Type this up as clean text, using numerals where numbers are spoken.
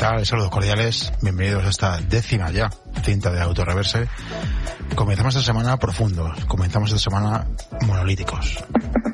tal? Saludos cordiales, bienvenidos a esta 10ª ya cinta de Autorreverse. Comenzamos esta semana profundos, comenzamos esta semana monolíticos.